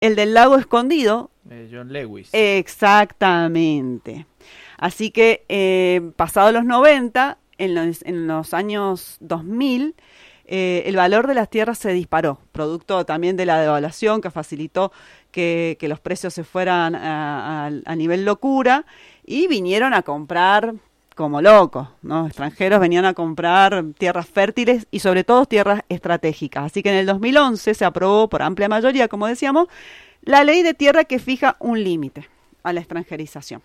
El del lago escondido. John Lewis. Exactamente. Así que pasados los 90, en los años 2000, el valor de las tierras se disparó, producto también de la devaluación que facilitó que los precios se fueran a nivel locura, y vinieron a comprar como locos, ¿no? Extranjeros venían a comprar tierras fértiles y sobre todo tierras estratégicas. Así que en el 2011 se aprobó por amplia mayoría, como decíamos, la ley de tierra que fija un límite a la extranjerización.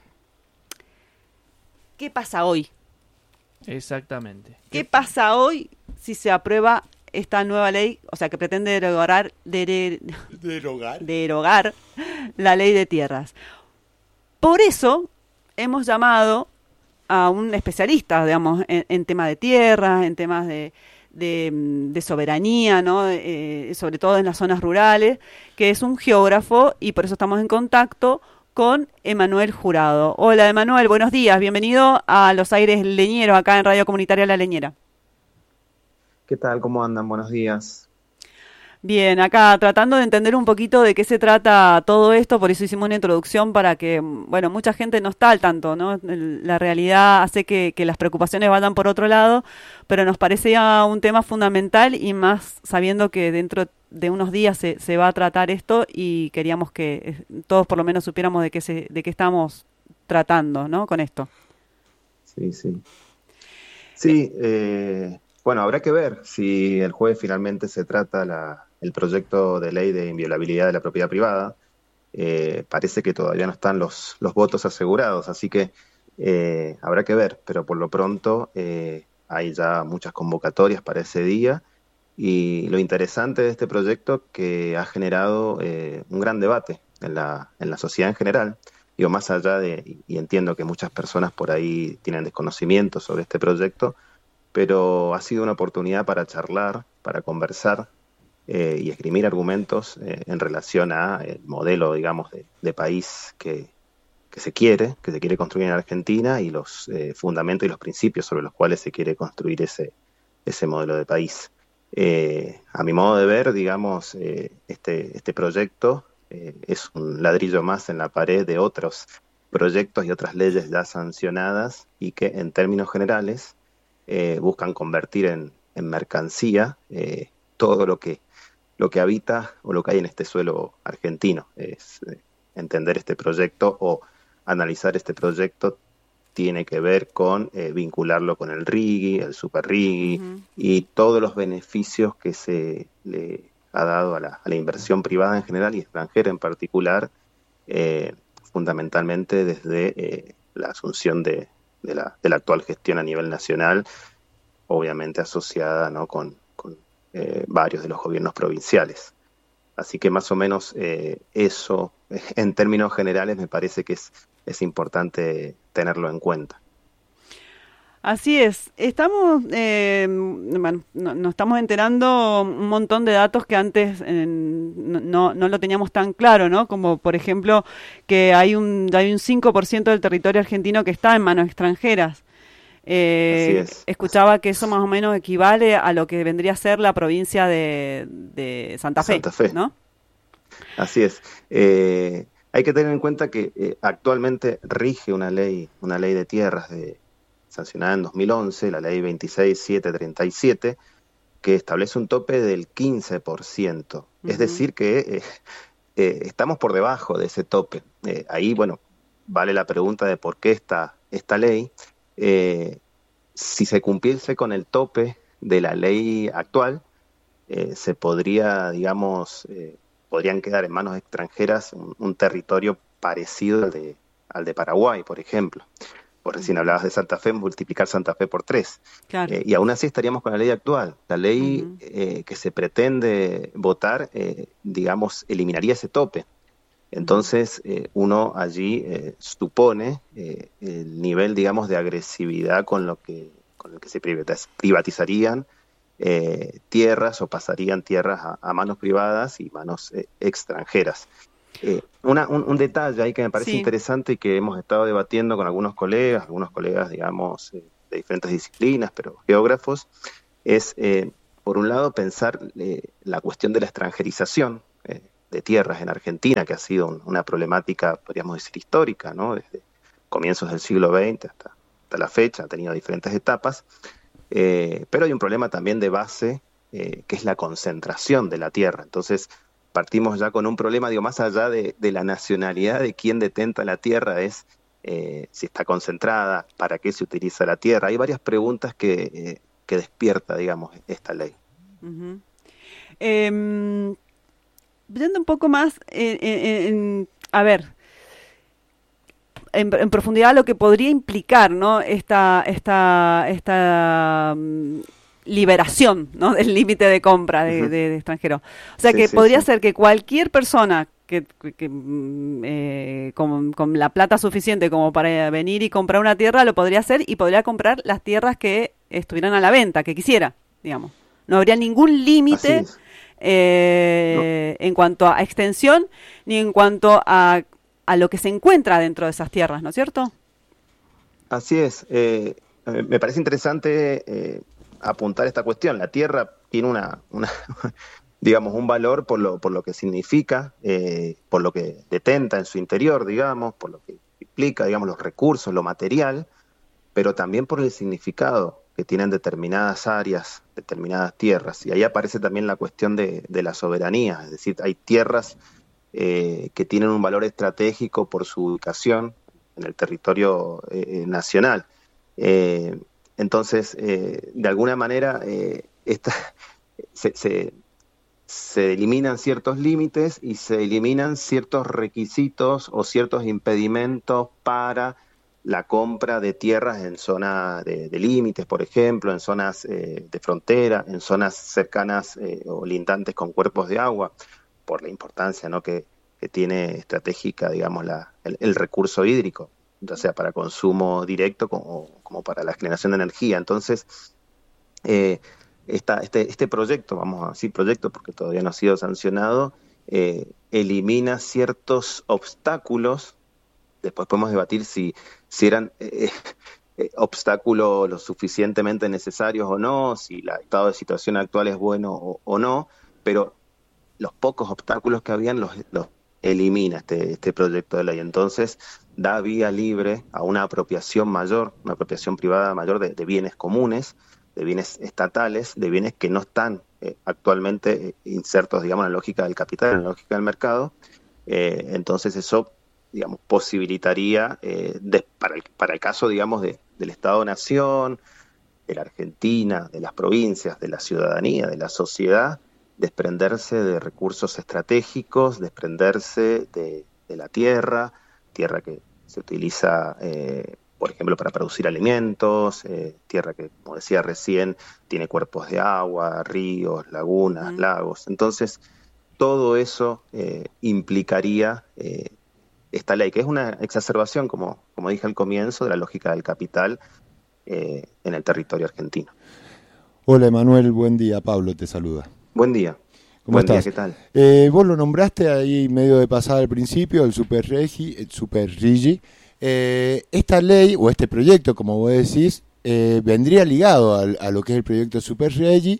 ¿Qué pasa hoy? Exactamente. ¿Qué pasa hoy si se aprueba esta nueva ley, o sea, que pretende derogar la ley de tierras? Por eso hemos llamado a un especialista, digamos, en temas de tierras, en temas de soberanía, ¿no? Sobre todo en las zonas rurales, que es un geógrafo, y por eso estamos en contacto con Emanuel Jurado. Hola, Emanuel, buenos días, bienvenido a Los Aires Leñeros, acá en Radio Comunitaria La Leñera. ¿Qué tal? ¿Cómo andan? Buenos días. Bien, acá tratando de entender un poquito de qué se trata todo esto, por eso hicimos una introducción para que, bueno, mucha gente no está al tanto, ¿no? La realidad hace que las preocupaciones vayan por otro lado, pero nos parecía un tema fundamental, y más sabiendo que dentro de unos días se va a tratar esto, y queríamos que todos por lo menos supiéramos de qué estamos tratando, ¿no? Con esto. Sí, sí. Sí, bueno, habrá que ver si el jueves finalmente se trata el proyecto de ley de inviolabilidad de la propiedad privada. Parece que todavía no están los votos asegurados, así que habrá que ver, pero por lo pronto hay ya muchas convocatorias para ese día, y lo interesante de este proyecto que ha generado un gran debate en la sociedad en general. Digo, más allá y entiendo que muchas personas por ahí tienen desconocimiento sobre este proyecto, pero ha sido una oportunidad para charlar, para conversar y esgrimir argumentos en relación a el modelo, digamos, de país que se quiere construir en Argentina, y los fundamentos y los principios sobre los cuales se quiere construir ese modelo de país. A mi modo de ver, digamos, este proyecto es un ladrillo más en la pared de otros proyectos y otras leyes ya sancionadas, y que en términos generales buscan convertir en mercancía todo lo que habita o lo que hay en este suelo argentino. Entender este proyecto o analizar este proyecto tiene que ver con vincularlo con el RIGI, el Super RIGI, y todos los beneficios que se le ha dado a la inversión privada en general y extranjera en particular, fundamentalmente desde la asunción de la actual gestión a nivel nacional, obviamente asociada, ¿no?, con varios de los gobiernos provinciales. Así que más o menos eso, en términos generales, me parece que es importante tenerlo en cuenta. Así es, estamos, bueno, nos estamos enterando un montón de datos que antes no lo teníamos tan claro, ¿no? Como por ejemplo que hay un 5% del territorio argentino que está en manos extranjeras. Así es. Escuchaba que eso más o menos equivale a lo que vendría a ser la provincia de Santa Fe, ¿no? Así es. Hay que tener en cuenta que actualmente rige una ley de tierras sancionada en 2011, la ley 26737, que establece un tope del 15%. Es decir que estamos por debajo de ese tope. Ahí, bueno, vale la pregunta de por qué esta ley. Si se cumpliese con el tope de la ley actual, se podría, digamos, podrían quedar en manos extranjeras un territorio parecido al de Paraguay, por ejemplo. Por recién hablabas de Santa Fe, multiplicar Santa Fe por 3. Claro. Y aún así estaríamos con la ley actual. La ley que se pretende votar, digamos, eliminaría ese tope. Entonces, uno allí supone el nivel, digamos, de agresividad con el que se privatizarían tierras, o pasarían tierras a manos privadas y manos extranjeras. Un detalle ahí que me parece interesante y que hemos estado debatiendo con algunos colegas, digamos, de diferentes disciplinas, pero geógrafos, es, por un lado, pensar la cuestión de la extranjerización. de tierras en Argentina, que ha sido una problemática, podríamos decir, histórica, ¿no? Desde comienzos del siglo XX hasta la fecha, ha tenido diferentes etapas, pero hay un problema también de base, que es la concentración de la tierra. Entonces, partimos ya con un problema, digo, más allá de la nacionalidad de quién detenta la tierra, es si está concentrada, para qué se utiliza la tierra. Hay varias preguntas que despierta, digamos, esta ley. Uh-huh. Yendo un poco más, a ver, en profundidad lo que podría implicar, ¿no? esta liberación, ¿no? Del límite de compra de extranjero. O sea, que podría ser que cualquier persona que con la plata suficiente como para venir y comprar una tierra lo podría hacer, y podría comprar las tierras que estuvieran a la venta, que quisiera, digamos. No habría ningún límite en cuanto a extensión ni en cuanto a lo que se encuentra dentro de esas tierras, ¿no es cierto? Así es. Me parece interesante apuntar esta cuestión. La tierra tiene una digamos, un valor por lo que significa, por lo que detenta en su interior, digamos, por lo que implica, digamos, los recursos, lo material, pero también por el significado que tienen determinadas áreas, determinadas tierras. Y ahí aparece también la cuestión de la soberanía, es decir, hay tierras que tienen un valor estratégico por su ubicación en el territorio nacional. Entonces, de alguna manera, se eliminan ciertos límites y se eliminan ciertos requisitos o ciertos impedimentos para la compra de tierras en zonas de límites, por ejemplo, en zonas de frontera, en zonas cercanas o lindantes con cuerpos de agua, por la importancia, ¿no?, que tiene estratégica, digamos, el recurso hídrico, ya sea para consumo directo como para la generación de energía. Entonces, este proyecto, vamos a decir proyecto porque todavía no ha sido sancionado, elimina ciertos obstáculos. Después podemos debatir si eran obstáculos lo suficientemente necesarios o no, si el estado de situación actual es bueno o no, pero los pocos obstáculos que habían los elimina este proyecto de ley. Entonces da vía libre a una apropiación mayor, una apropiación privada mayor de bienes comunes, de bienes estatales, de bienes que no están actualmente insertos, digamos, en la lógica del capital, en la lógica del mercado. Entonces eso, digamos, posibilitaría, para el caso, digamos, del Estado-Nación, de la Argentina, de las provincias, de la ciudadanía, de la sociedad, desprenderse de recursos estratégicos, desprenderse de la tierra que se utiliza, por ejemplo, para producir alimentos, tierra que, como decía recién, tiene cuerpos de agua, ríos, lagunas, lagos. Entonces, todo eso implicaría esta ley, que es una exacerbación, como dije al comienzo, de la lógica del capital en el territorio argentino. Hola, Emanuel, buen día. Pablo te saluda. Buen día. ¿Cómo estás? Día, ¿qué tal? Vos lo nombraste ahí medio de pasada al principio, el Superrigi. Esta ley, o este proyecto, como vos decís, vendría ligado a lo que es el proyecto Superrigi,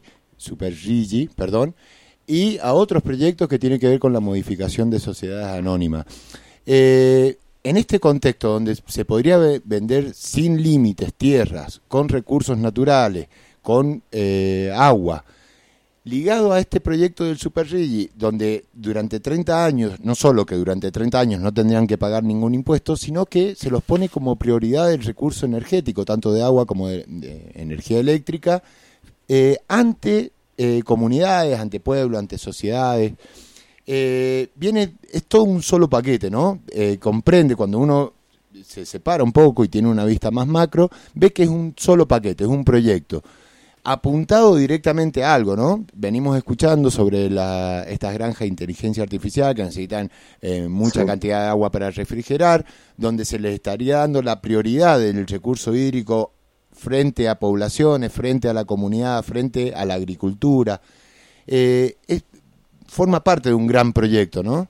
y a otros proyectos que tienen que ver con la modificación de sociedades anónimas. En este contexto donde se podría vender sin límites tierras, con recursos naturales, con agua, ligado a este proyecto del Superrigi, donde durante 30 años, no solo que durante 30 años no tendrían que pagar ningún impuesto, sino que se los pone como prioridad el recurso energético, tanto de agua como de energía eléctrica, ante comunidades, ante pueblos, ante sociedades. Es todo un solo paquete, ¿no? Comprende, cuando uno se separa un poco y tiene una vista más macro, ve que es un solo paquete, es un proyecto apuntado directamente a algo, ¿no? Venimos escuchando sobre estas granjas de inteligencia artificial que necesitan mucha cantidad de agua para refrigerar, donde se les estaría dando la prioridad del recurso hídrico frente a poblaciones, frente a la comunidad, frente a la agricultura. Forma parte de un gran proyecto, ¿no?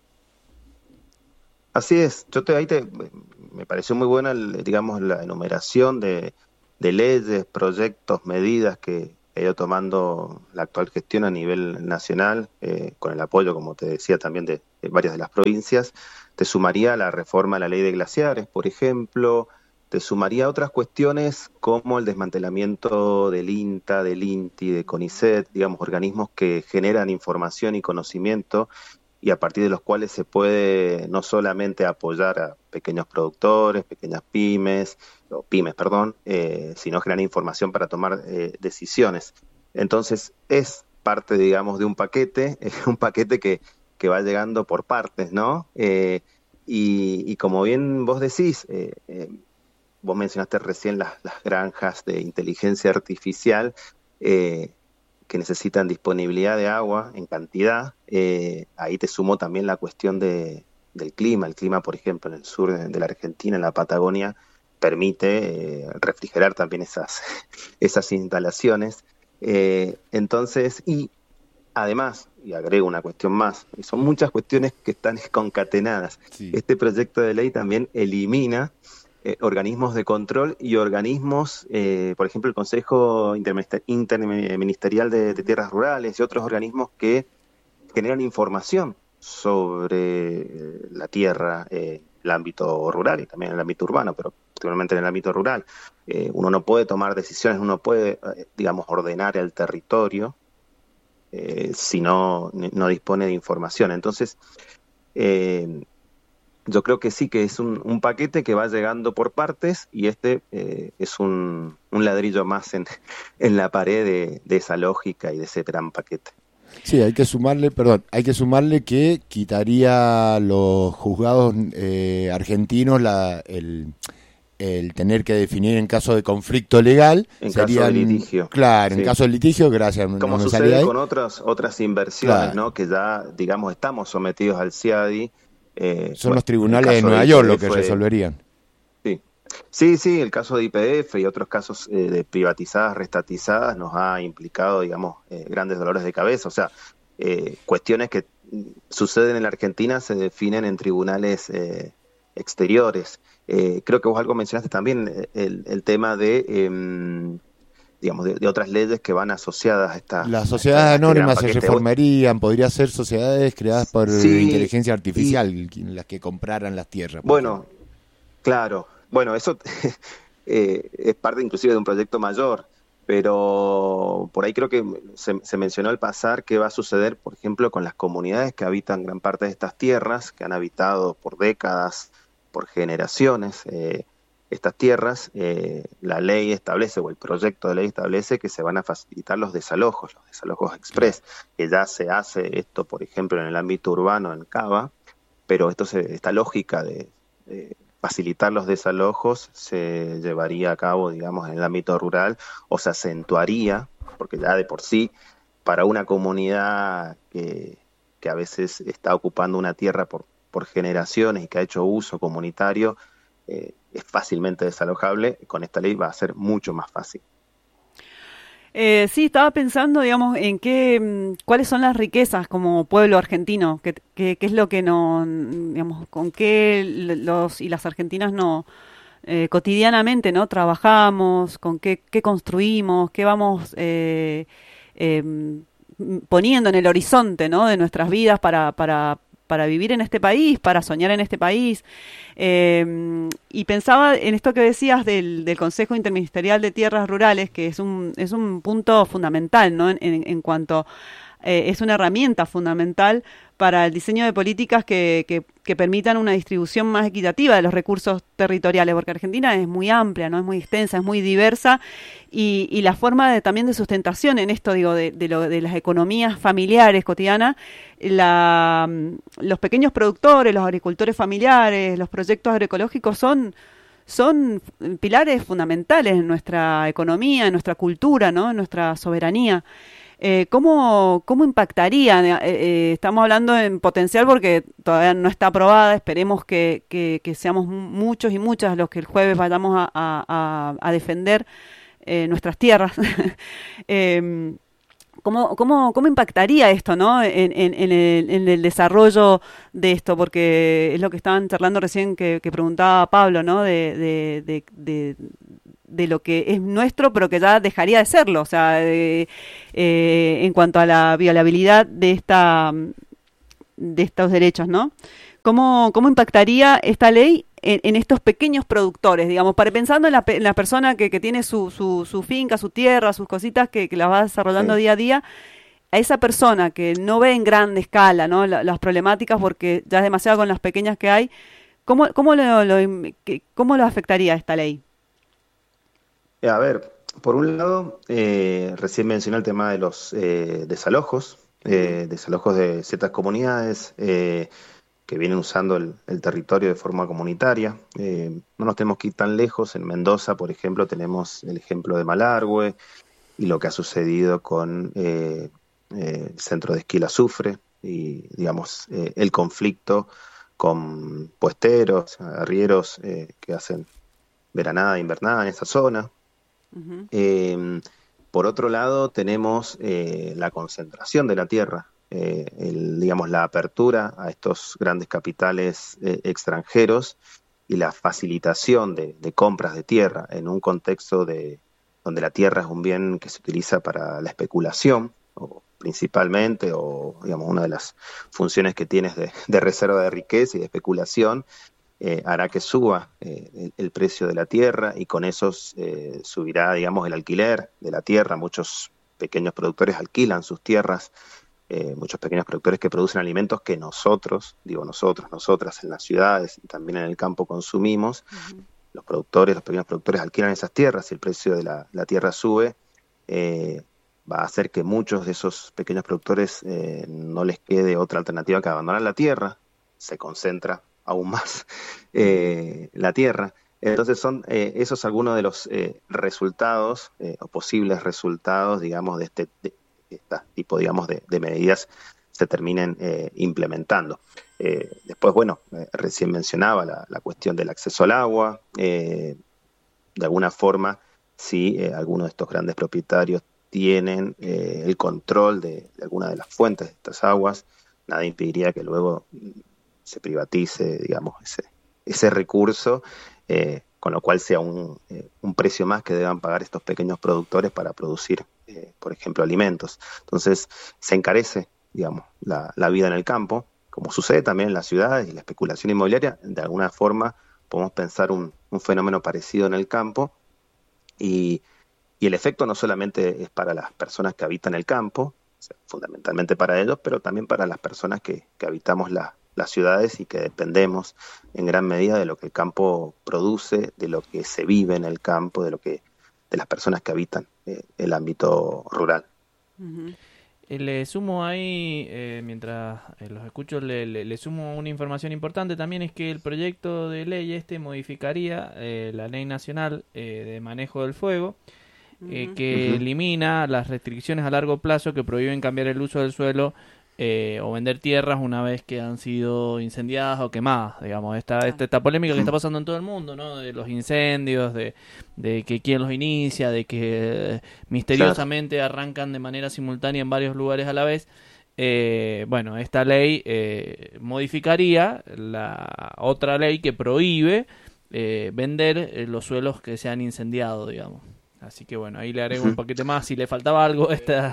Así es. Me pareció muy buena, digamos, la enumeración de leyes, proyectos, medidas que ha ido tomando la actual gestión a nivel nacional, con el apoyo, como te decía, también de varias de las provincias. Te sumaría la reforma a la ley de glaciares, por ejemplo. Te sumaría otras cuestiones como el desmantelamiento del INTA, del INTI, de CONICET, digamos, organismos que generan información y conocimiento y a partir de los cuales se puede no solamente apoyar a pequeños productores, pequeñas pymes, sino generar información para tomar decisiones. Entonces, es parte, digamos, de un paquete que va llegando por partes, ¿no? Y como bien vos decís, vos mencionaste recién las granjas de inteligencia artificial que necesitan disponibilidad de agua en cantidad. Ahí te sumo también la cuestión del clima. El clima, por ejemplo, en el sur de la Argentina, en la Patagonia, permite refrigerar también esas instalaciones. Entonces, y además, y agrego una cuestión más, y son muchas cuestiones que están concatenadas. Sí. Este proyecto de ley también elimina organismos de control y organismos, por ejemplo, el Consejo Interministerial de Tierras Rurales y otros organismos que generan información sobre la tierra, el ámbito rural y también el ámbito urbano, pero particularmente en el ámbito rural. Uno no puede tomar decisiones, uno puede, digamos, ordenar el territorio si no dispone de información. Entonces, yo creo que sí, que es un paquete que va llegando por partes y es un ladrillo más en la pared de esa lógica y de ese gran paquete. Sí, hay que sumarle que quitaría los juzgados argentinos el tener que definir en caso de conflicto legal. En caso de litigio. Claro, sí. En caso de litigio, gracias. Como sucede con otras inversiones, claro, ¿no? Que ya, digamos, estamos sometidos al CIADI. Son los tribunales de Nueva York los que resolverían. Sí, el caso de YPF y otros casos de privatizadas, restatizadas, nos ha implicado, digamos, grandes dolores de cabeza. O sea, cuestiones que suceden en la Argentina se definen en tribunales exteriores. Creo que vos algo mencionaste también, el tema de otras leyes que van asociadas a esta... Las sociedades anónimas se reformarían, podría ser sociedades creadas por inteligencia artificial, las que compraran las tierras. Bueno, claro. Bueno, eso es parte inclusive de un proyecto mayor, pero por ahí creo que se mencionó al pasar qué va a suceder, por ejemplo, con las comunidades que habitan gran parte de estas tierras, que han habitado por décadas, por generaciones, estas tierras. La ley establece, o el proyecto de ley establece, que se van a facilitar los desalojos express, que ya se hace esto, por ejemplo, en el ámbito urbano, en Cava, pero esta lógica de facilitar los desalojos se llevaría a cabo, digamos, en el ámbito rural, o se acentuaría, porque ya de por sí, para una comunidad que a veces está ocupando una tierra por generaciones y que ha hecho uso comunitario, es fácilmente desalojable. Con esta ley va a ser mucho más fácil. Sí, estaba pensando, digamos, en cuáles son las riquezas como pueblo argentino, qué es lo que digamos, con qué los y las argentinas cotidianamente trabajamos, con qué construimos, qué vamos poniendo en el horizonte, ¿no? De nuestras vidas para vivir en este país, para soñar en este país. Y pensaba en esto que decías del Consejo Interministerial de Tierras Rurales, que es un punto fundamental, ¿no? En cuanto es una herramienta fundamental para el diseño de políticas que permitan una distribución más equitativa de los recursos territoriales, porque Argentina es muy amplia, ¿no? Es muy extensa, es muy diversa, y la forma también de sustentación en esto, digo, de las economías familiares cotidianas, los pequeños productores, los agricultores familiares, los proyectos agroecológicos son pilares fundamentales en nuestra economía, en nuestra cultura, ¿no? En nuestra soberanía. ¿Cómo impactaría? Estamos hablando en potencial porque todavía no está aprobada. Esperemos que seamos muchos y muchas los que el jueves vayamos a defender nuestras tierras. ¿Cómo impactaría esto, ¿no? en el desarrollo de esto? Porque es lo que estaban charlando recién que preguntaba Pablo, ¿no? De de lo que es nuestro, pero que ya dejaría de serlo, o sea, en cuanto a la violabilidad de estos derechos, ¿no? ¿Cómo impactaría esta ley en estos pequeños productores, digamos, pensando en la persona que tiene su finca, su tierra, sus cositas que las va desarrollando día a día, a esa persona que no ve en grande escala, ¿no? Las problemáticas, porque ya es demasiado con las pequeñas que hay, ¿cómo lo afectaría esta ley? A ver, por un lado, recién mencioné el tema de los desalojos de ciertas comunidades que vienen usando el territorio de forma comunitaria. No nos tenemos que ir tan lejos. En Mendoza, por ejemplo, tenemos el ejemplo de Malargüe y lo que ha sucedido con el centro de esquí La Azufre y, digamos, el conflicto con puesteros, arrieros que hacen veranada, invernada en esa zona. Uh-huh. Por otro lado, tenemos la concentración de la tierra, digamos, la apertura a estos grandes capitales extranjeros y la facilitación de compras de tierra en un contexto donde la tierra es un bien que se utiliza para la especulación, principalmente, o digamos, una de las funciones que tienes de reserva de riqueza y de especulación, hará que suba el precio de la tierra y con eso subirá, digamos, el alquiler de la tierra. Muchos pequeños productores alquilan sus tierras, muchos pequeños productores que producen alimentos que nosotras en las ciudades y también en el campo consumimos. Uh-huh. Los pequeños productores alquilan esas tierras y el precio de la tierra sube. Va a hacer que muchos de esos pequeños productores no les quede otra alternativa que abandonar la tierra. Se concentra aún más la tierra. Entonces son esos algunos de los resultados o posibles resultados, digamos, de este tipo, digamos, de medidas se terminen implementando. Después, bueno, recién mencionaba la cuestión del acceso al agua. De alguna forma, si algunos de estos grandes propietarios tienen el control de alguna de las fuentes de estas aguas, nada impediría que luego se privatice, digamos, ese recurso, con lo cual sea un precio más que deban pagar estos pequeños productores para producir, por ejemplo, alimentos. Entonces, se encarece, digamos, la vida en el campo, como sucede también en las ciudades y la especulación inmobiliaria. De alguna forma podemos pensar un fenómeno parecido en el campo, y el efecto no solamente es para las personas que habitan el campo, o sea, fundamentalmente para ellos, pero también para las personas que habitamos las ciudades y que dependemos en gran medida de lo que el campo produce, de lo que se vive en el campo, de las personas que habitan el ámbito rural. Uh-huh. Le sumo ahí, mientras los escucho, le sumo una información importante también, es que el proyecto de ley modificaría la Ley Nacional de Manejo del Fuego, que elimina las restricciones a largo plazo que prohíben cambiar el uso del suelo o vender tierras una vez que han sido incendiadas o quemadas, digamos, esta polémica que está pasando en todo el mundo, ¿no? De los incendios, de que quién los inicia, de que misteriosamente arrancan de manera simultánea en varios lugares a la vez. Bueno, esta ley modificaría la otra ley que prohíbe vender los suelos que se han incendiado, digamos. Así que bueno, ahí le agrego un paquete más. Si le faltaba algo,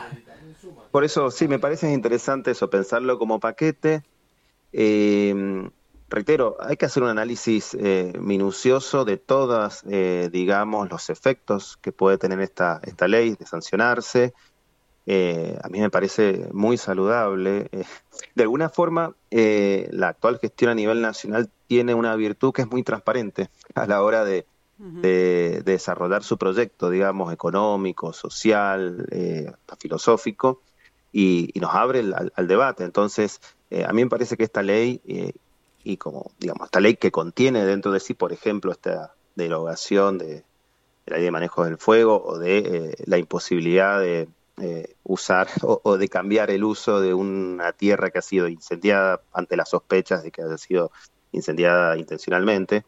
Por eso, sí, me parece interesante eso, pensarlo como paquete. Reitero, hay que hacer un análisis minucioso de todas, digamos, los efectos que puede tener esta ley de sancionarse. A mí me parece muy saludable. De alguna forma, la actual gestión a nivel nacional tiene una virtud que es muy transparente a la hora de desarrollar su proyecto, digamos, económico, social, filosófico, y nos abre al debate. Entonces, a mí me parece que esta ley, y como, digamos, esta ley que contiene dentro de sí, por ejemplo, esta derogación de la ley de manejo del fuego, o de la imposibilidad de usar o de cambiar el uso de una tierra que ha sido incendiada ante las sospechas de que haya sido incendiada intencionalmente,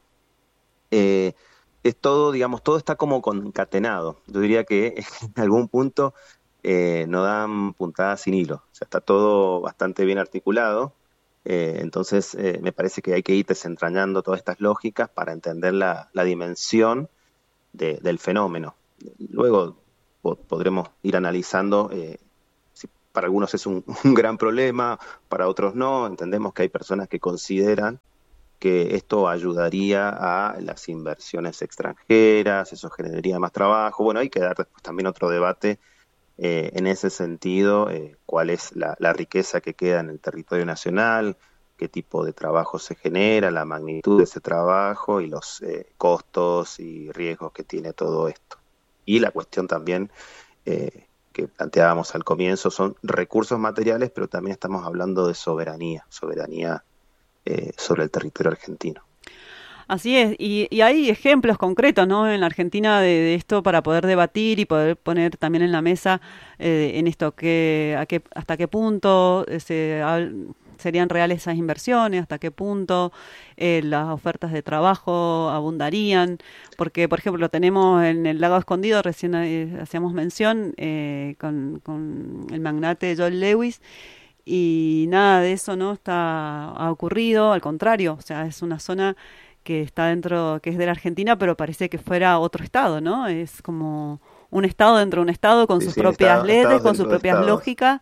es todo, digamos, todo está como concatenado. Yo diría que en algún punto no dan puntadas sin hilo. O sea, está todo bastante bien articulado. Entonces, me parece que hay que ir desentrañando todas estas lógicas para entender la dimensión del fenómeno. Luego podremos ir analizando si para algunos es un gran problema, para otros no. Entendemos que hay personas que consideran que esto ayudaría a las inversiones extranjeras, eso generaría más trabajo. Bueno, hay que dar después también otro debate en ese sentido, cuál es la riqueza que queda en el territorio nacional, qué tipo de trabajo se genera, la magnitud de ese trabajo y los costos y riesgos que tiene todo esto. Y la cuestión también que planteábamos al comienzo son recursos materiales, pero también estamos hablando de soberanía sobre el territorio argentino. Así es, y hay ejemplos concretos, ¿no?, en la Argentina de esto para poder debatir y poder poner también en la mesa en esto hasta qué punto serían reales esas inversiones, hasta qué punto las ofertas de trabajo abundarían, porque por ejemplo tenemos en el Lago Escondido, recién hacíamos mención con el magnate John Lewis, y nada de eso ha ocurrido, al contrario, o sea, es una zona que está dentro, que es de la Argentina, pero parece que fuera otro estado, ¿no? Es como un estado dentro de un estado con sus propias leyes, con sus propias lógicas,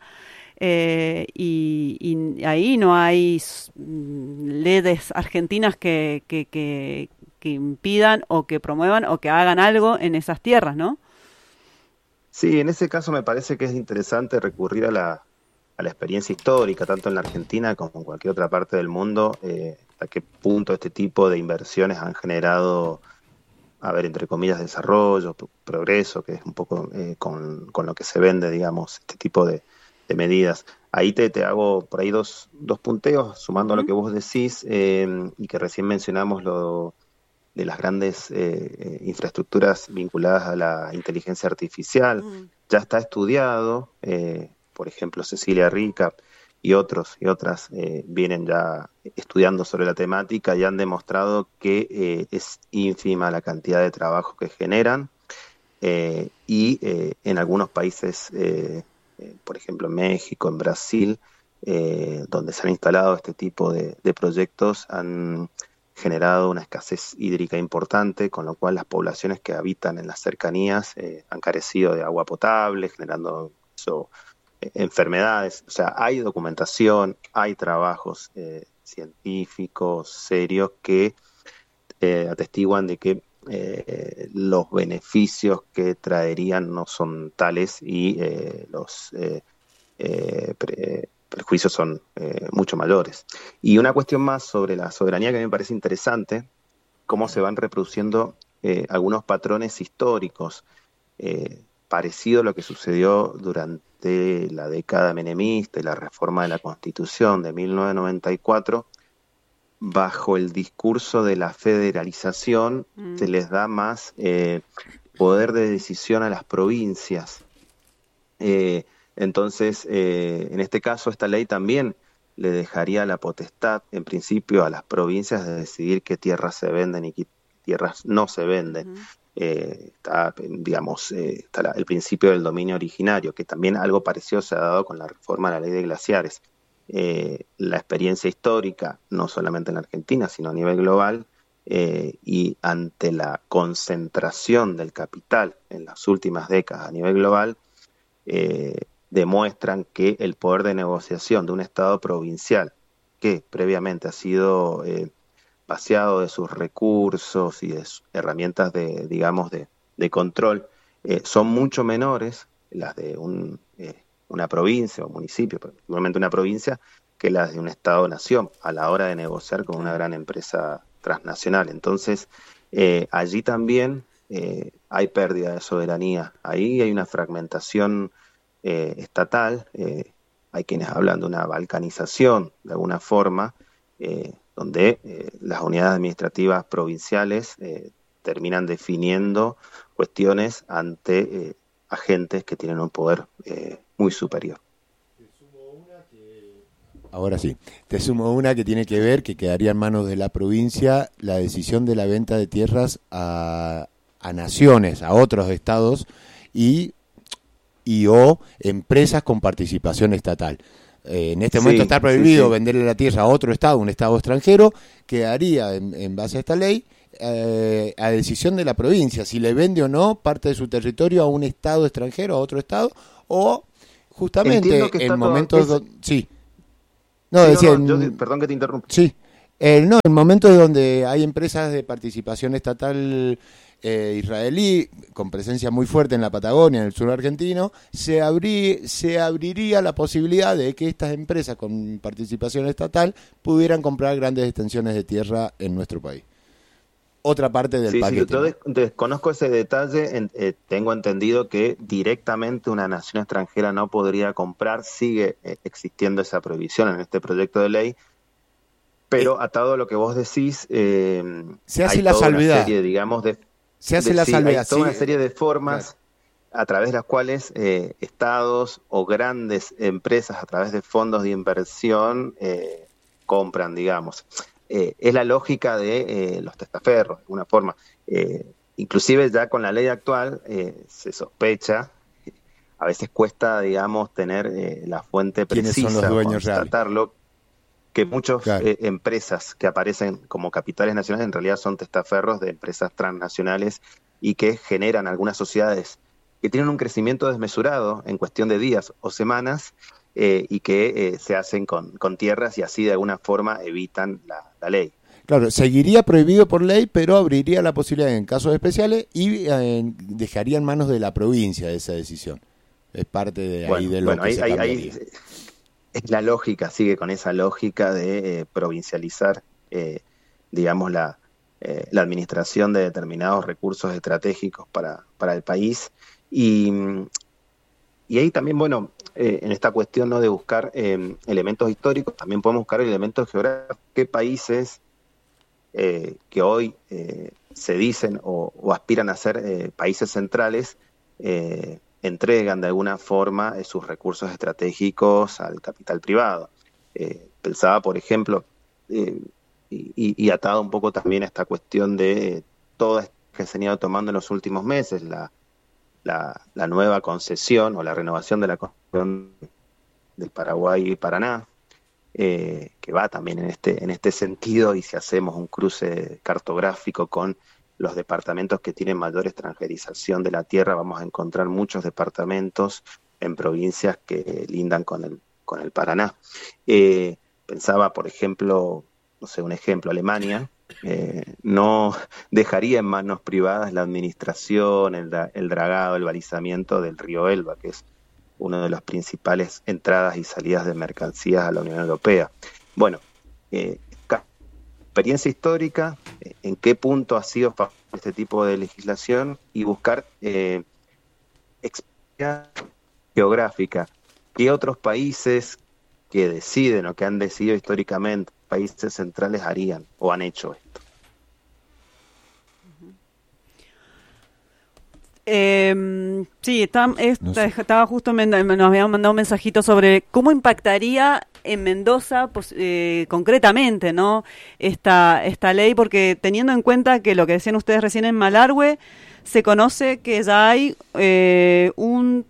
y ahí no hay leyes argentinas que impidan o que promuevan o que hagan algo en esas tierras, ¿no? Sí, en ese caso me parece que es interesante recurrir a la experiencia histórica, tanto en la Argentina como en cualquier otra parte del mundo, a qué punto este tipo de inversiones han generado, entre comillas, desarrollo, progreso, que es un poco con lo que se vende, digamos, este tipo de medidas. Ahí te hago por ahí dos punteos, sumando a lo que vos decís, y que recién mencionamos lo de las grandes infraestructuras vinculadas a la inteligencia artificial. Ya está estudiado, por ejemplo, Cecilia Rica y otras vienen ya estudiando sobre la temática y han demostrado que es ínfima la cantidad de trabajo que generan, y en algunos países, por ejemplo en México, en Brasil, donde se han instalado este tipo de proyectos, han generado una escasez hídrica importante, con lo cual las poblaciones que habitan en las cercanías han carecido de agua potable, generando enfermedades. O sea, hay documentación, hay trabajos científicos serios que atestiguan de que los beneficios que traerían no son tales y los prejuicios son mucho mayores. Y una cuestión más sobre la soberanía que me parece interesante, cómo se van reproduciendo algunos patrones históricos, parecido a lo que sucedió durante la década menemista y la reforma de la Constitución de 1994, bajo el discurso de la federalización, se les da más poder de decisión a las provincias. Entonces, en este caso, esta ley también le dejaría la potestad, en principio, a las provincias de decidir qué tierras se venden y qué tierras no se venden. Está el principio del dominio originario, que también algo parecido se ha dado con la reforma de la ley de glaciares. La experiencia histórica, no solamente en la Argentina, sino a nivel global, y ante la concentración del capital en las últimas décadas a nivel global, demuestran que el poder de negociación de un Estado provincial, que previamente ha sido vaciado de sus recursos y de sus herramientas de control, son mucho menores las de una provincia o municipio, particularmente una provincia, que las de un Estado-nación a la hora de negociar con una gran empresa transnacional. Entonces, allí también hay pérdida de soberanía. Ahí hay una fragmentación estatal, hay quienes hablan de una balcanización de alguna forma, donde las unidades administrativas provinciales terminan definiendo cuestiones ante agentes que tienen un poder muy superior. Ahora sí, te sumo una que tiene que ver, que quedaría en manos de la provincia, la decisión de la venta de tierras a naciones, a otros estados y o empresas con participación estatal. En este momento está prohibido venderle la tierra a otro estado, un estado extranjero, quedaría en base a esta ley a decisión de la provincia, si le vende o no parte de su territorio a un estado extranjero, a otro estado, o justamente en momentos sí. No, sí, decía, perdón que te interrumpa. Sí. No, en momentos donde hay empresas de participación estatal israelí, con presencia muy fuerte en la Patagonia, en el sur argentino, se abriría la posibilidad de que estas empresas con participación estatal pudieran comprar grandes extensiones de tierra en nuestro país. Otra parte del paquete. Sí, yo desconozco ese detalle, tengo entendido que directamente una nación extranjera no podría comprar, sigue existiendo esa prohibición en este proyecto de ley, pero atado a lo que vos decís, se hace la salvedad. Una serie, digamos, se hace la salvedad. Hay toda una serie de formas a través de las cuales estados o grandes empresas a través de fondos de inversión compran, digamos. Es la lógica de los testaferros, de alguna forma. Inclusive ya con la ley actual se sospecha, a veces cuesta, digamos, tener la fuente precisa. ¿Quiénes son los dueños constatarlo, que muchas empresas que aparecen como capitales nacionales en realidad son testaferros de empresas transnacionales y que generan algunas sociedades que tienen un crecimiento desmesurado en cuestión de días o semanas y que se hacen con tierras y así de alguna forma evitan la ley. Claro, seguiría prohibido por ley, pero abriría la posibilidad en casos especiales y dejaría en manos de la provincia esa decisión. Es parte de ahí de lo que se cambiaría. Es la lógica, sigue con esa lógica de provincializar, digamos, la administración de determinados recursos estratégicos para el país. Y ahí también, bueno, en esta cuestión, ¿no?, de buscar elementos históricos, también podemos buscar elementos geográficos. ¿Qué países que hoy se dicen o aspiran a ser países centrales entregan de alguna forma sus recursos estratégicos al capital privado? Pensaba, por ejemplo, y atado un poco también a esta cuestión de todas que se han ido tomando en los últimos meses, la nueva concesión o la renovación de la concesión del Paraguay y Paraná, que va también en este sentido, y si hacemos un cruce cartográfico con los departamentos que tienen mayor extranjerización de la tierra, vamos a encontrar muchos departamentos en provincias que lindan con el Paraná. Pensaba, por ejemplo, no sé, un ejemplo, Alemania no dejaría en manos privadas la administración, el dragado, el balizamiento del río Elba, que es una de las principales entradas y salidas de mercancías a la Unión Europea. Bueno, experiencia histórica, en qué punto ha sido este tipo de legislación y buscar experiencia geográfica. ¿Qué otros países que deciden o que han decidido históricamente, países centrales, harían o han hecho esto? Sí, estaba justo, nos habían mandado un mensajito sobre cómo impactaría en Mendoza concretamente, ¿no?, esta ley, porque teniendo en cuenta que lo que decían ustedes recién en Malargüe, se conoce que ya hay un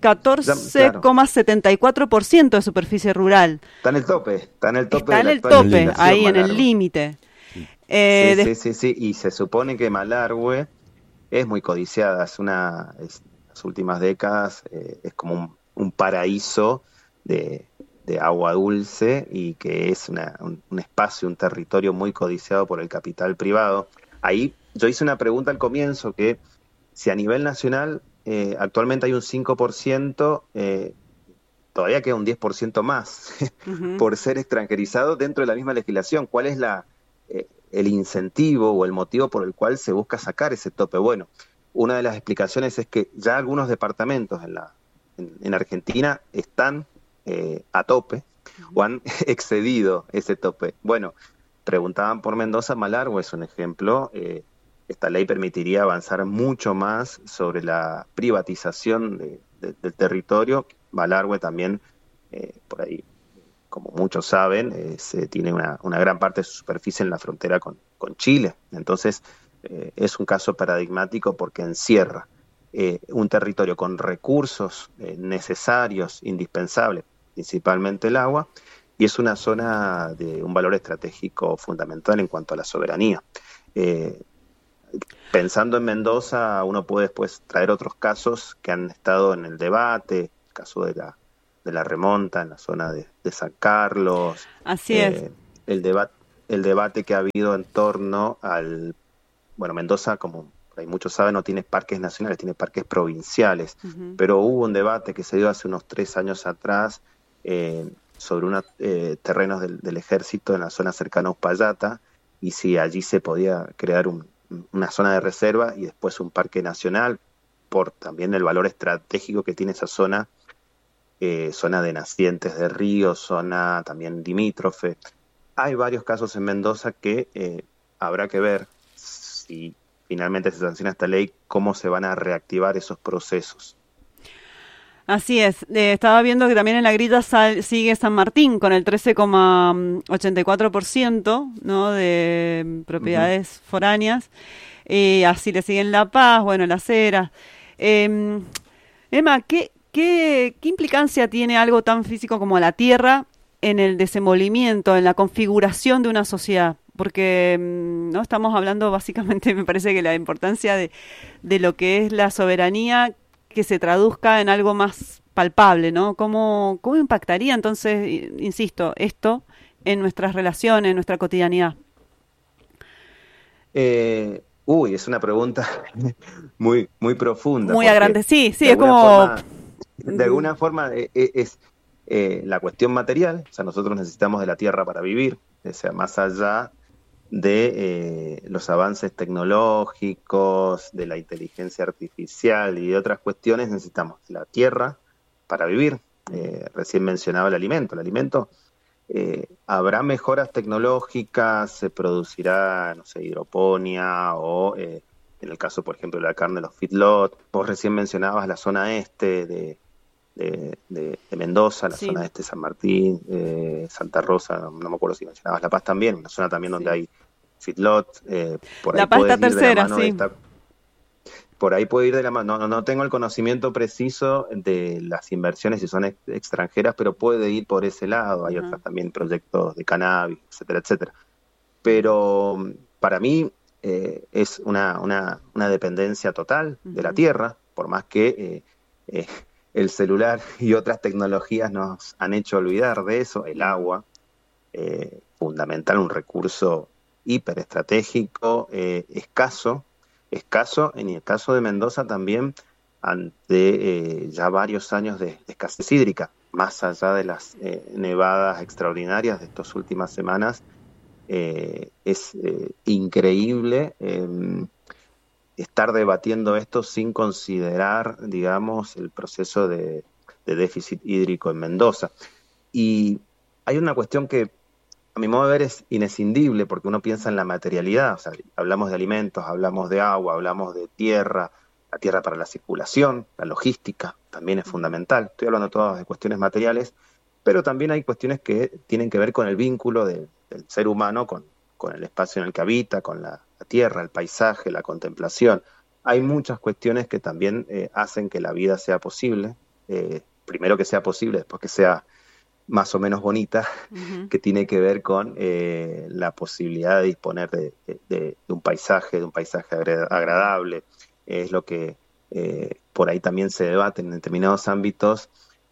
14,74% de superficie rural. Está en el tope. Está en el tope, ahí en el límite. Sí, y se supone que Malargüe es muy codiciada, las últimas décadas es como un paraíso de agua dulce y que es un espacio, un territorio muy codiciado por el capital privado. Ahí yo hice una pregunta al comienzo, que si a nivel nacional actualmente hay un 5%, todavía queda un 10% más por ser extranjerizado dentro de la misma legislación. ¿Cuál es el incentivo o el motivo por el cual se busca sacar ese tope? Bueno, una de las explicaciones es que ya algunos departamentos en Argentina están a tope o han excedido ese tope. Bueno, preguntaban por Mendoza. Malargüe es un ejemplo. Esta ley permitiría avanzar mucho más sobre la privatización del territorio. Malargüe también, por ahí, como muchos saben, se tiene una gran parte de su superficie en la frontera con Chile. Entonces, es un caso paradigmático porque encierra un territorio con recursos necesarios, indispensables, principalmente el agua, y es una zona de un valor estratégico fundamental en cuanto a la soberanía. pensando en Mendoza, uno puede después traer otros casos que han estado en el debate, el caso de la remonta en la zona de San Carlos. Así es. El debate que ha habido en torno al... Bueno, Mendoza, como por ahí muchos saben, no tiene parques nacionales, tiene parques provinciales, pero hubo un debate que se dio hace unos 3 años atrás sobre unos terrenos del ejército en la zona cercana a Uspallata, y si allí se podía crear una zona de reserva y después un parque nacional, por también el valor estratégico que tiene esa zona, zona de nacientes de ríos, zona también limítrofe. Hay varios casos en Mendoza que habrá que ver si finalmente se sanciona esta ley, cómo se van a reactivar esos procesos. Así es. Estaba viendo que también en la grilla sigue San Martín con el 13,84%, ¿no?, de propiedades foráneas. Así le siguen La Paz, bueno, Las Heras. Emma, ¿qué implicancia tiene algo tan físico como la tierra en el desenvolvimiento, en la configuración de una sociedad? Porque no estamos hablando básicamente, me parece que la importancia de lo que es la soberanía, que se traduzca en algo más palpable, ¿no? ¿Cómo impactaría entonces, insisto, esto en nuestras relaciones, en nuestra cotidianidad? Es una pregunta muy, muy profunda. Muy grande, sí, es como... de alguna forma es la cuestión material, o sea, nosotros necesitamos de la tierra para vivir, o sea, más allá de los avances tecnológicos, de la inteligencia artificial y de otras cuestiones, necesitamos la tierra para vivir. Recién mencionaba el alimento. El alimento, habrá mejoras tecnológicas, se producirá, no sé, hidroponía o, en el caso, por ejemplo, de la carne, los feedlot. Vos recién mencionabas la zona este de Mendoza, la zona este de San Martín, Santa Rosa, no me acuerdo si mencionabas La Paz también, una zona también donde hay feedlot. Por La ahí Paz está tercera, sí. Por ahí puede ir de la mano, no tengo el conocimiento preciso de las inversiones si son extranjeras, pero puede ir por ese lado. Hay otros también proyectos de cannabis, etcétera, etcétera. Pero para mí es una dependencia total de la tierra, por más que el celular y otras tecnologías nos han hecho olvidar de eso. El agua, fundamental, un recurso hiperestratégico, escaso, en el caso de Mendoza también, ante ya varios años de escasez hídrica, más allá de las nevadas extraordinarias de estas últimas semanas. Es increíble estar debatiendo esto sin considerar, digamos, el proceso de déficit hídrico en Mendoza. Y hay una cuestión que, a mi modo de ver, es inescindible, porque uno piensa en la materialidad. O sea, hablamos de alimentos, hablamos de agua, hablamos de tierra, la tierra para la circulación, la logística también es fundamental. Estoy hablando todas de cuestiones materiales, pero también hay cuestiones que tienen que ver con el vínculo del ser humano con el espacio en el que habita, con la tierra, el paisaje, la contemplación. Hay muchas cuestiones que también hacen que la vida sea posible. Primero que sea posible, después que sea más o menos bonita, que tiene que ver con la posibilidad de disponer de un paisaje agradable. Es lo que por ahí también se debate en determinados ámbitos,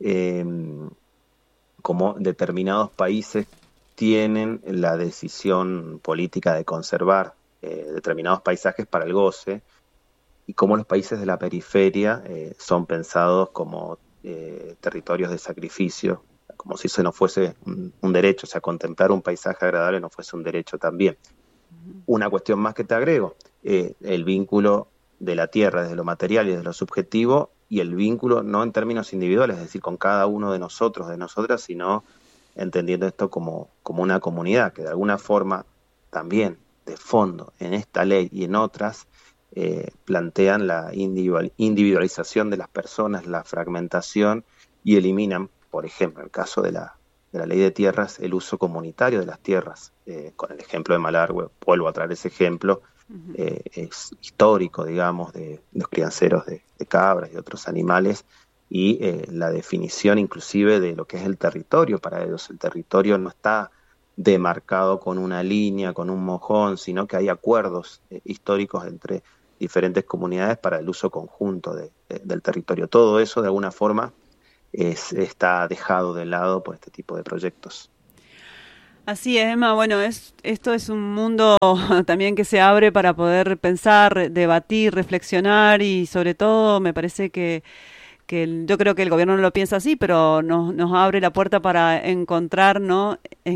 como determinados países tienen la decisión política de conservar determinados paisajes para el goce, y cómo los países de la periferia son pensados como territorios de sacrificio, como si eso no fuese un derecho, o sea, contemplar un paisaje agradable no fuese un derecho también. Una cuestión más que te agrego, el vínculo de la tierra desde lo material y desde lo subjetivo, y el vínculo no en términos individuales, es decir, con cada uno de nosotros, de nosotras, sino entendiendo esto como una comunidad, que de alguna forma también, de fondo, en esta ley y en otras, plantean la individualización de las personas, la fragmentación, y eliminan, por ejemplo, en el caso de la ley de tierras, el uso comunitario de las tierras. Con el ejemplo de Malargüe, vuelvo a traer ese ejemplo, es histórico, digamos, de los crianceros de cabras y otros animales, y la definición inclusive de lo que es el territorio para ellos. El territorio no está demarcado con una línea, con un mojón, sino que hay acuerdos históricos entre diferentes comunidades para el uso conjunto del territorio. Todo eso, de alguna forma, está dejado de lado por este tipo de proyectos. Así es, Emma. Bueno, esto es un mundo también que se abre para poder pensar, debatir, reflexionar y sobre todo me parece que yo creo que el gobierno no lo piensa así, pero nos abre la puerta para encontrarnos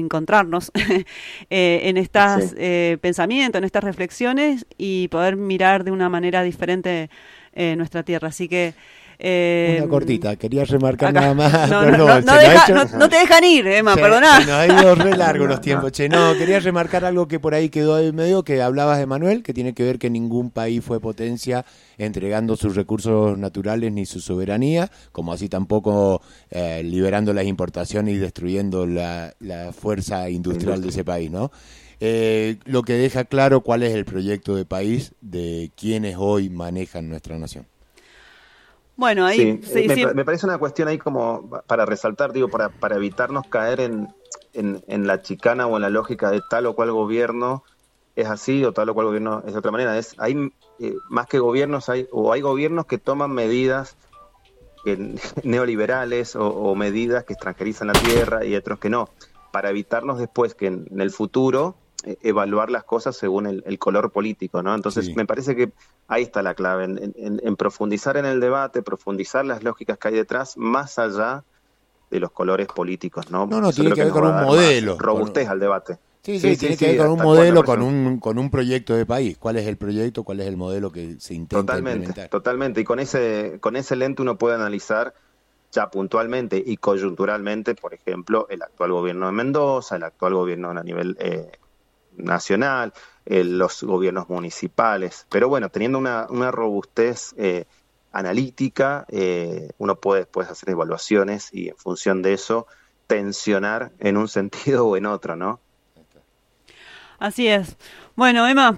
en estos pensamientos, en estas reflexiones y poder mirar de una manera diferente nuestra tierra. Así que una cortita, quería remarcar acá, nada más. No te dejan ir, Emma, perdoná. Se nos ha ido re largo los tiempos. Quería remarcar algo que por ahí quedó en medio, que hablabas de Manuel, que tiene que ver que ningún país fue potencia entregando sus recursos naturales ni su soberanía, como así tampoco liberando las importaciones y destruyendo la fuerza industrial de ese país, ¿no? Lo que deja claro cuál es el proyecto de país de quienes hoy manejan nuestra nación. Bueno, ahí me parece una cuestión ahí como para resaltar, digo, para evitarnos caer en la chicana o en la lógica de tal o cual gobierno es así o tal o cual gobierno es de otra manera. Hay más que gobiernos, hay gobiernos que toman medidas neoliberales o medidas que extranjerizan la tierra y otros que no, para evitarnos después que en el futuro evaluar las cosas según el color político, ¿no? Entonces me parece que ahí está la clave, en profundizar en el debate, profundizar las lógicas que hay detrás, más allá de los colores políticos, ¿no? No, tiene que ver con un modelo. Robustez al debate. Sí, tiene que ver con un modelo, con un proyecto de país. ¿Cuál es el proyecto? ¿Cuál es el modelo que se intenta implementar? Totalmente. Y con ese lente uno puede analizar ya puntualmente y coyunturalmente, por ejemplo, el actual gobierno de Mendoza, el actual gobierno a nivel nacional, los gobiernos municipales. Pero bueno, teniendo una robustez analítica, uno puede después hacer evaluaciones y en función de eso tensionar en un sentido o en otro, ¿no? Así es. Bueno, Emma,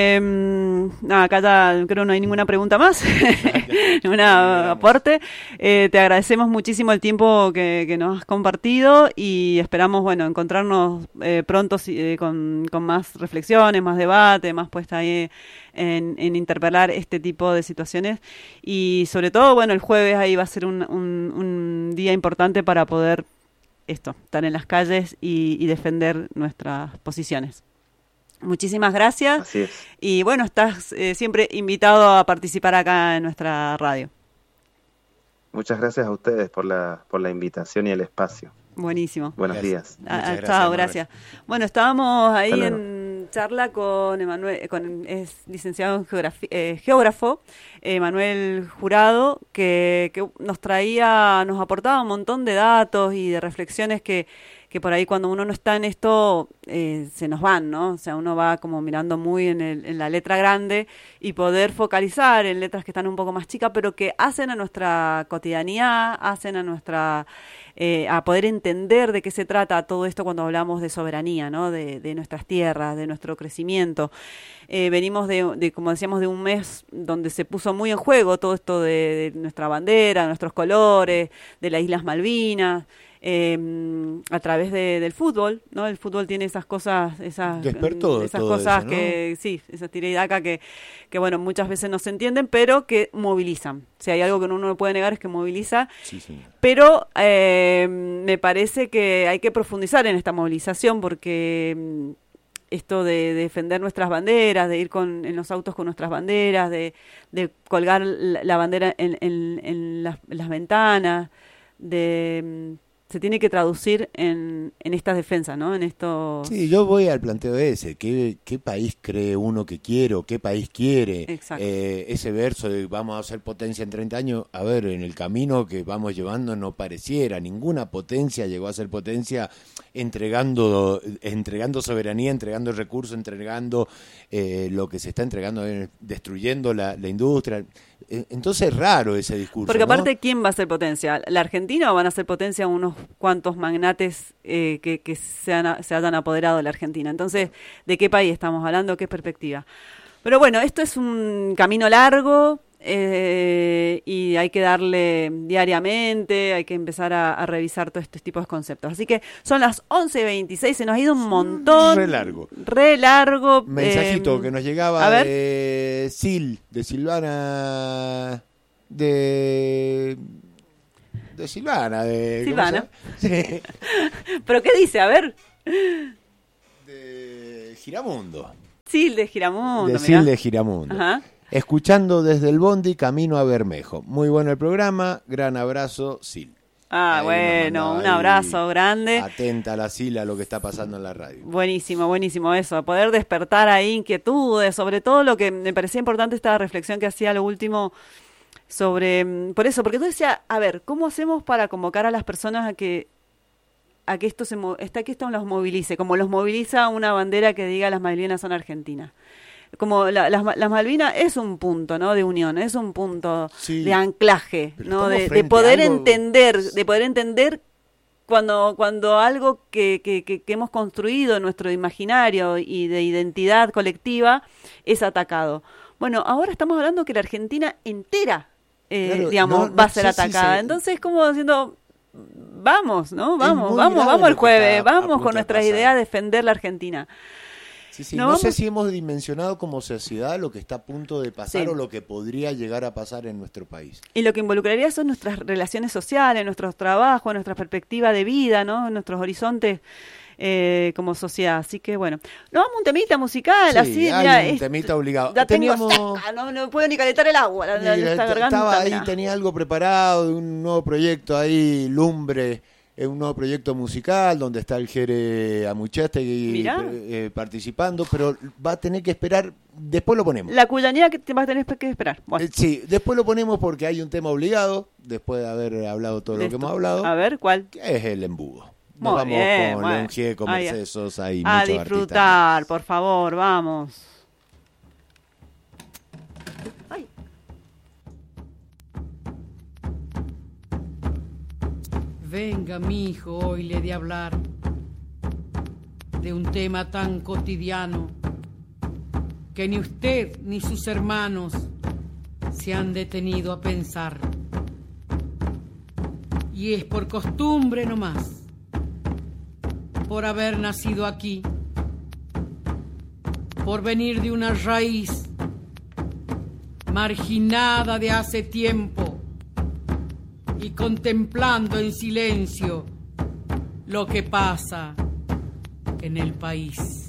acá ya creo no hay ninguna pregunta más, ningún aporte. Te agradecemos muchísimo el tiempo que nos has compartido y esperamos, bueno, encontrarnos pronto con más reflexiones, más debate, más puesta ahí en interpelar este tipo de situaciones. Y sobre todo, bueno, el jueves ahí va a ser un día importante para poder estar en las calles y defender nuestras posiciones. Muchísimas gracias. Así es. Y bueno, estás siempre invitado a participar acá en nuestra radio. Muchas gracias a ustedes por la invitación y el espacio. Buenísimo. Buenos días. Chao, gracias. Bueno, estábamos ahí en charla con Emanuel, es licenciado en geógrafo, Manuel Jurado, que nos aportaba un montón de datos y de reflexiones que por ahí cuando uno no está en esto se nos van, ¿no? O sea, uno va como mirando muy en la letra grande y poder focalizar en letras que están un poco más chicas, pero que hacen a nuestra cotidianidad, hacen a nuestra a poder entender de qué se trata todo esto cuando hablamos de soberanía, ¿no? De nuestras tierras, de nuestro crecimiento. Venimos de, como decíamos, de un mes donde se puso muy en juego todo esto de nuestra bandera, nuestros colores, de las Islas Malvinas. A través del fútbol, ¿no? El fútbol tiene esas cosas, esas cosas eso, ¿no? Que sí, esa tira y daca que bueno, muchas veces no se entienden, pero que movilizan. Si hay algo que uno no puede negar es que moviliza. Sí, señor. Pero me parece que hay que profundizar en esta movilización porque esto de defender nuestras banderas, de ir en los autos con nuestras banderas, de colgar la bandera en las ventanas, se tiene que traducir en estas defensas, ¿no? En esto. Sí, yo voy al planteo ese. ¿Qué país cree uno que quiere o qué país quiere? Exacto. Ese verso de vamos a ser potencia en 30 años, a ver, en el camino que vamos llevando no pareciera. Ninguna potencia llegó a ser potencia entregando soberanía, entregando recursos, entregando lo que se está entregando, destruyendo la industria. Entonces es raro ese discurso. Porque aparte, ¿no? ¿Quién va a ser potencia? ¿La Argentina o van a ser potencia unos cuantos magnates que se hayan apoderado de la Argentina? Entonces, ¿de qué país estamos hablando? ¿Qué perspectiva? Pero bueno, esto es un camino largo. y hay que darle diariamente, hay que empezar a revisar todo este tipo de conceptos. Así que son las 11:26, se nos ha ido un montón. Re largo. Mensajito que nos llegaba a ver. de Silvana, de Silvana. Silvana. Sí. ¿Pero qué dice? A ver. De Giramundo. Sil de Giramundo. De Sil de Giramundo. Ajá. Escuchando desde el bondi camino a Bermejo. Muy bueno el programa. Gran abrazo, Sil. Ah, bueno, un abrazo grande. Atenta a la Sil a lo que está pasando en la radio. Buenísimo, buenísimo eso. Poder despertar ahí inquietudes, sobre todo lo que me parecía importante esta reflexión que hacía lo último sobre... Por eso, porque tú decías, a ver, ¿cómo hacemos para convocar a las personas a que esto los movilice? Como los moviliza una bandera que diga las Malvinas son argentinas. Como las Malvinas es un punto, ¿no? De unión, es un punto de anclaje, ¿no? De poder entender cuando algo que hemos construido en nuestro imaginario y de identidad colectiva es atacado. Bueno, ahora estamos hablando que la Argentina entera, va a ser atacada. Entonces, como diciendo, vamos, ¿no? Vamos el jueves, vamos con nuestras ideas a defender la Argentina. Sí. No sé si hemos dimensionado como sociedad lo que está a punto de pasar o lo que podría llegar a pasar en nuestro país. Y lo que involucraría son nuestras relaciones sociales, nuestros trabajos, nuestra perspectiva de vida, ¿no? Nuestros horizontes como sociedad. Así que bueno, nos vamos a un temita musical. Sí, un temita obligado. No puedo ni calentar el agua. Esta garganta, estaba ahí, tenía algo preparado de un nuevo proyecto ahí, Lumbre. Es un nuevo proyecto musical donde está el Jere Amuchastegui participando, pero va a tener que esperar, después lo ponemos. La cuyanía que te vas a tener que esperar. Bueno. Sí, después lo ponemos porque hay un tema obligado, después de haber hablado todo lo que hemos hablado. A ver, ¿cuál? Que es el embudo. Nos vamos con León Gieco, Mercedes Sosa y muchos artistas. A disfrutar, por favor, vamos. Ay. Venga, mijo, hoy le de hablar de un tema tan cotidiano que ni usted ni sus hermanos se han detenido a pensar. Y es por costumbre nomás, por haber nacido aquí, por venir de una raíz marginada de hace tiempo, y contemplando en silencio lo que pasa en el país.